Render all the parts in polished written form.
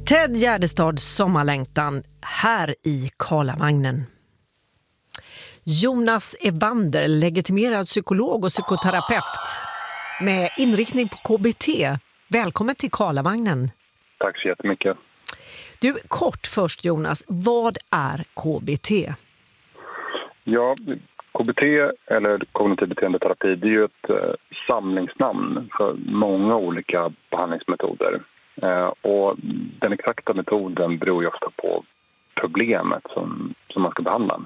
Ted Gärdestads sommarlängtan här i Karlavagnen. Jonas Evander, legitimerad psykolog och psykoterapeut med inriktning på KBT. Välkommen till Karlavagnen. Tack så jättemycket. Du, kort först Jonas, vad är KBT? Ja, KBT eller kognitiv beteendeterapi, det är ju ett samlingsnamn för många olika behandlingsmetoder. Och den exakta metoden beror ju ofta på problemet som man ska behandla.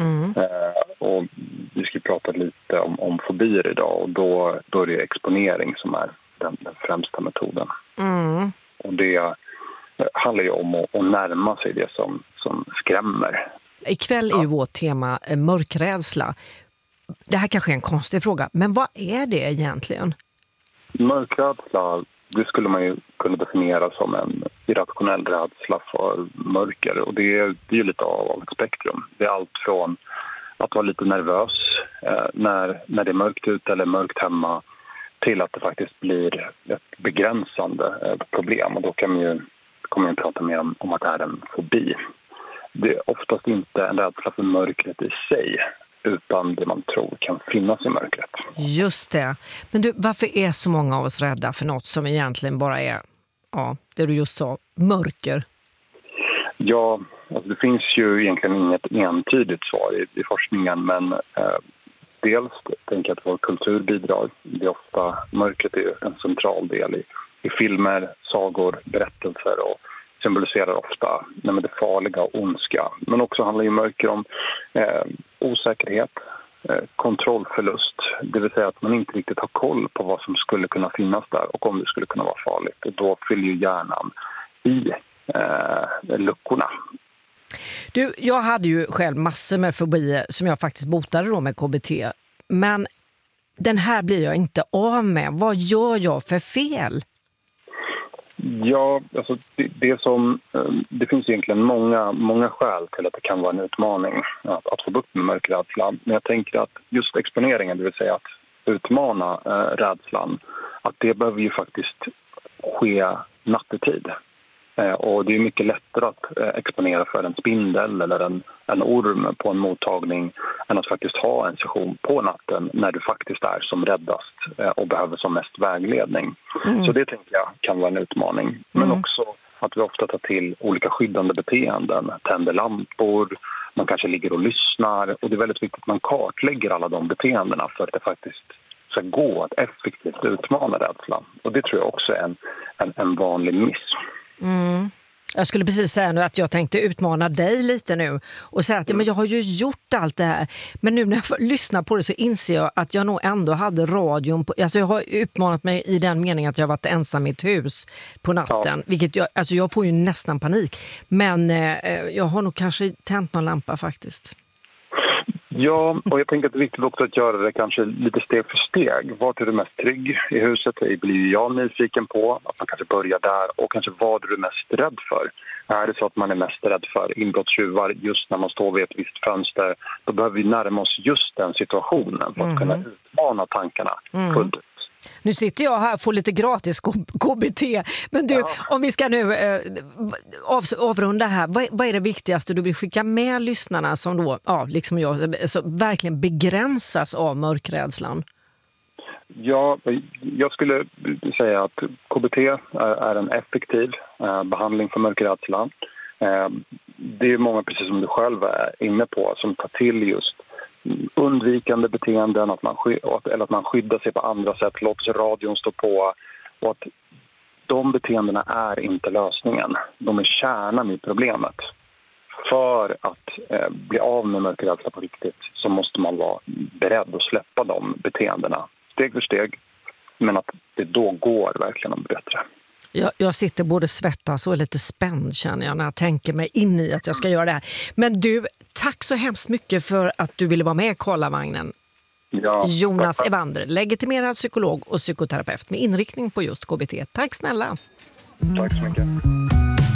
Och vi ska prata lite om fobier idag, och då är det exponering som är den främsta metoden. Och det handlar ju om att närma sig det som skrämmer. Ikväll är ju vårt tema mörkrädsla. Det här kanske är en konstig fråga, men vad är det egentligen? Mörkrädsla, det skulle man ju kunna definiera som en irrationell rädsla för mörker. Och det är ju lite av ett spektrum. Det är allt från att vara lite nervös när det är mörkt ute eller mörkt hemma, till att det faktiskt blir ett begränsande problem. Och då kommer man prata mer om att det är en fobi. Det är oftast inte en rädsla för mörkret i sig, utan det man tror kan finnas i mörkret. Just det. Men du, varför är så många av oss rädda för något som egentligen bara är, det du just sa, mörker? Ja, alltså det finns ju egentligen inget entydigt svar i forskningen, men dels tänker jag att vår kultur bidrar. Det är ofta, mörkret är en central del i filmer, sagor, berättelser, och symboliserar ofta det farliga och ondska. Men också handlar ju mörker om osäkerhet, kontrollförlust. Det vill säga att man inte riktigt har koll på vad som skulle kunna finnas där och om det skulle kunna vara farligt. Och då fyller ju hjärnan i luckorna. Du, jag hade ju själv massor med fobier som jag faktiskt botade då med KBT. Men den här blir jag inte av med. Vad gör jag för fel? Ja, alltså det finns egentligen många skäl till att det kan vara en utmaning att få bukt med mörkrädslan. Men jag tänker att just exponeringen, det vill säga att utmana rädslan, att det behöver ju faktiskt ske nattetid. Och det är mycket lättare att exponera för en spindel eller en orm på en mottagning än att faktiskt ha en session på natten när du faktiskt är som räddast och behöver som mest vägledning. Så det tänker jag kan vara en utmaning. Men också att vi ofta tar till olika skyddande beteenden, tänder lampor, man kanske ligger och lyssnar, och det är väldigt viktigt att man kartlägger alla de beteendena för att det faktiskt ska gå att effektivt utmana rädslan. Och det tror jag också är en vanlig miss. Jag skulle precis säga nu att jag tänkte utmana dig lite nu och säga att men jag har ju gjort allt det här, men nu när jag lyssnar på det så inser jag att jag nog ändå hade radion på, alltså jag har utmanat mig i den meningen att jag har varit ensam i ett hus på natten, vilket jag får ju nästan panik, men jag har nog kanske tänt någon lampa faktiskt. Ja, och jag tänker att det är viktigt också att göra det kanske lite steg för steg. Vart är du mest trygg i huset? Det blir jag nyfiken på. Att man kanske börjar där. Och kanske vad är du mest rädd för? Är det så att man är mest rädd för inbrottstjuvar just när man står vid ett visst fönster, då behöver vi närma oss just den situationen för att kunna utmana tankarna fullt ut. Nu sitter jag här och får lite gratis KBT. Men du, om vi ska nu avrunda här. Vad är det viktigaste du vill skicka med lyssnarna som då, liksom jag, så verkligen begränsas av mörkrädslan? Ja, jag skulle säga att KBT är en effektiv behandling för mörkrädslan. Det är många, precis som du själv är inne på, som tar till just undvikande beteenden, att man skyddar sig på andra sätt, låter radion stå på, och att de beteendena är inte lösningen. De är kärnan i problemet. För att bli av med mörkrädsla på riktigt så måste man vara beredd att släppa de beteendena steg för steg, men att det då går verkligen att bli bättre. Jag sitter både svettas och är lite spänd, känner jag, när jag tänker mig in i att jag ska göra det här. Men du, tack så hemskt mycket för att du ville vara med i Karlavagnen. Ja, Jonas Evander, legitimerad psykolog och psykoterapeut med inriktning på just KBT. Tack snälla. Tack så mycket.